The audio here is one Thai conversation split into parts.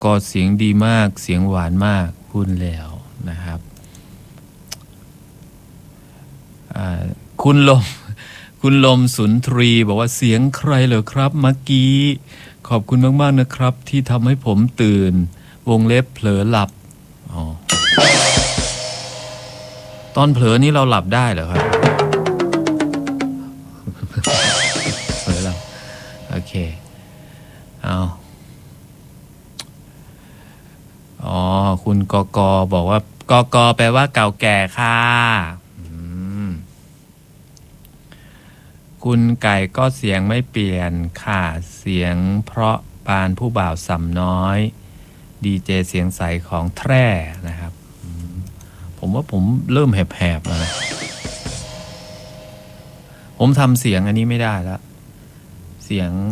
ก็เสียงดีมากเสียงหวานมากพูดแล้วนะครับคุณลมสุนทรีบอกว่าเสียงใครเหรอครับเมื่อกี้ขอบคุณมากๆนะครับที่ทำให้ผมตื่นวงเล็บเผลอหลับตอนเผลอนี่เราหลับได้เหรอครับเผลอหลับโอเคเอาคุณกกบอกว่ากกแปลว่าเก่าแก่ค่ะคุณไก่ก็เสียงไม่เปลี่ยนค่ะเสียงเพราะปานผู้บ่าวสำน้อยดีเจเสียงใสของแทร่นะครับผมว่าผมเริ่มแหบๆแล้วนะผมทำเสียงอันนี้ไม่ได้แล้วเสียง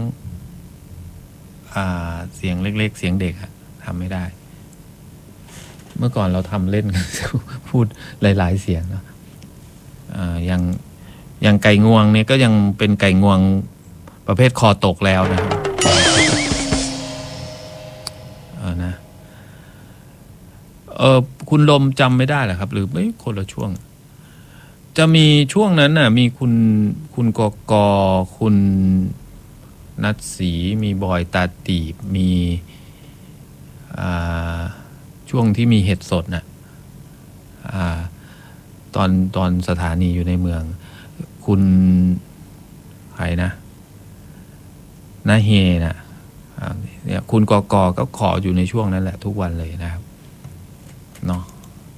เสียงเล็กๆเสียงเด็กทำไม่ได้เมื่อก่อนเราทำเล่นกันพูดหลายๆเสียงนะอย่างไก่งวงเนี่ยก็ยังเป็นไก่งวงประเภทคอตกแล้วนะครับนะคุณลมจำไม่ได้เหรอครับหรือไม่คนละช่วงจะมีช่วงนั้นน่ะมีคุณกกคุณนัทศรีมีบอยตาตีบมีช่วงที่มีเห็ดสดน่ะตอนสถานีอยู่ในเมืองคุณใครนะนาเฮนะเนี่ยคุณกกก็ขออยู่ในช่วงนั้นแหละทุกวันเลยนะครับเนาะ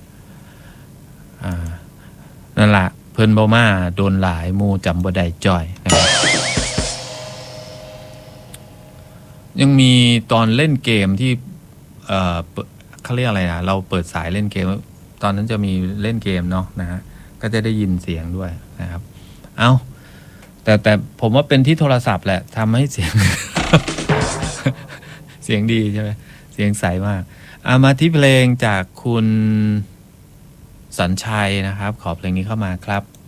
นั่นแหละเพิ่นบ่มาโดนหลายมูจำบ่ได้จ่อยนะครับยังมีตอนเล่นเกมที่เขาเรียกอะไรนะเราเปิดสายเล่นเกมตอนนั้นจะมีเล่นเกมเนาะนะฮะก็จะได้ยินเสียงด้วยนะครับแต่ผมว่าเป็นที่โทรศัพท์แหละทำให้เสียง เสียงดีใช่ไหมเสียงใสมากมาที่เพลงจากคุณสัญชัยนะครับขอเพลงนี้เข้ามาครับ